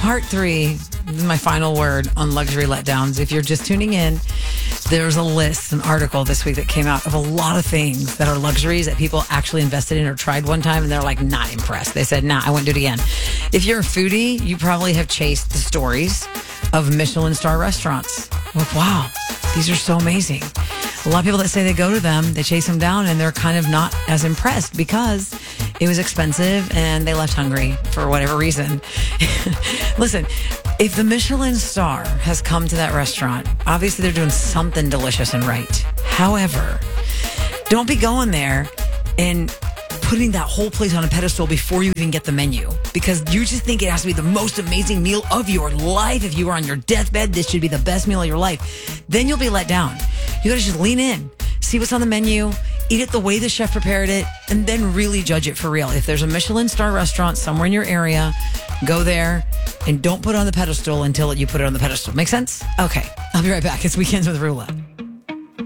part 3, this is my final word on luxury letdowns. If you're just tuning in, there's a list, an article this week that came out of a lot of things that are luxuries that people actually invested in or tried one time, and they're like not impressed. They said, nah, I wouldn't do it again. If you're a foodie, you probably have chased the stories of Michelin star restaurants. Like, wow, these are so amazing. A lot of people that say they go to them, they chase them down, and they're kind of not as impressed because it was expensive and they left hungry for whatever reason. Listen, if the Michelin star has come to that restaurant, obviously they're doing something delicious and right. However, don't be going there and putting that whole place on a pedestal before you even get the menu, because you just think it has to be the most amazing meal of your life. If you were on your deathbed, this should be the best meal of your life. Then you'll be let down. You gotta just lean in, see what's on the menu, eat it the way the chef prepared it, and then really judge it for real. If there's a Michelin star restaurant somewhere in your area, go there and don't put it on the pedestal until you put it on the pedestal. Make sense? Okay, I'll be right back. It's Weekends with Rula.